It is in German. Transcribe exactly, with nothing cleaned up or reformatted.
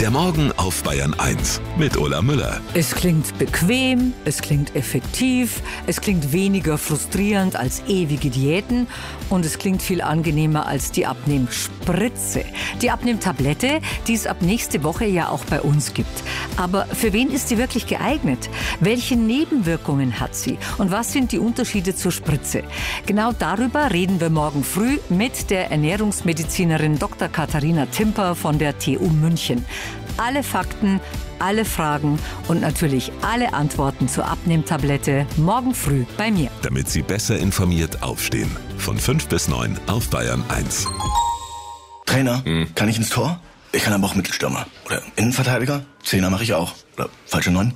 Der Morgen auf Bayern eins mit Ulla Müller. Es klingt bequem, es klingt effektiv, es klingt weniger frustrierend als ewige Diäten und es klingt viel angenehmer als die Abnehmspritze. Die Abnehmtablette, die es ab nächste Woche ja auch bei uns gibt. Aber für wen ist sie wirklich geeignet? Welche Nebenwirkungen hat sie? Und was sind die Unterschiede zur Spritze? Genau darüber reden wir morgen früh mit der Ernährungsmedizinerin Doktor Katharina Timper von der T U München. Alle Fakten, alle Fragen und natürlich alle Antworten zur Abnehmtablette morgen früh bei mir. Damit Sie besser informiert aufstehen. Von fünf bis neun auf Bayern eins. Trainer, hm. kann ich ins Tor? Ich kann aber auch Mittelstürmer. Oder Innenverteidiger? Zehner mache ich auch. Oder falsche Neun?